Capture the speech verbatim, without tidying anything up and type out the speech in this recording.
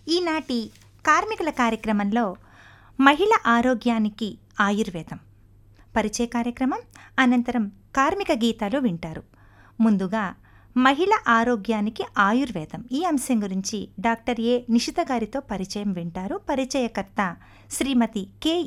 ఈనాటి కార్మికుల కార్యక్రమంలో మహిళ ఆరోగ్యానికి ఆయుర్వేదం పరిచయ కార్యక్రమం, అనంతరం కార్మిక గీతాలు వింటారు. ముందుగా మహిళ ఆరోగ్యానికి ఆయుర్వేదం ఈ అంశం గురించి డాక్టర్ ఏ నిషిత గారితో పరిచయం వింటారు. పరిచయకర్త శ్రీమతి కె